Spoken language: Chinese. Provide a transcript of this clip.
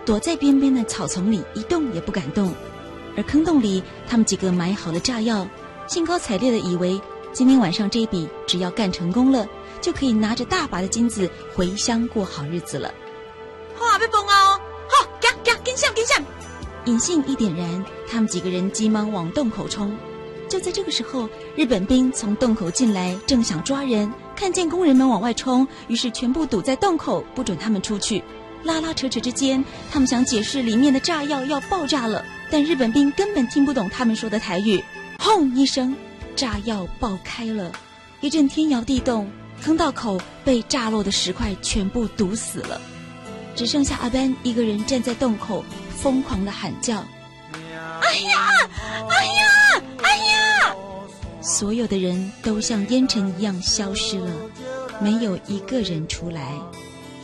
躲在边边的草丛里一动也不敢动。而坑洞里他们几个埋好了炸药，兴高采烈地以为今天晚上这一笔只要干成功了，就可以拿着大把的金子回乡过好日子了。 要蹦哦！好，跟上！ 引信一点燃，他们几个人急忙往洞口冲。就在这个时候，日本兵从洞口进来，正想抓人，看见工人们往外冲，于是全部堵在洞口，不准他们出去。拉拉扯扯之间，他们想解释里面的炸药要爆炸了，但日本兵根本听不懂他们说的台语。轰一声，炸药爆开了，一阵天摇地动，坑道口被炸落的石块全部堵死了，只剩下阿班一个人站在洞口，疯狂地喊叫：哎呀！所有的人都像烟尘一样消失了，没有一个人出来。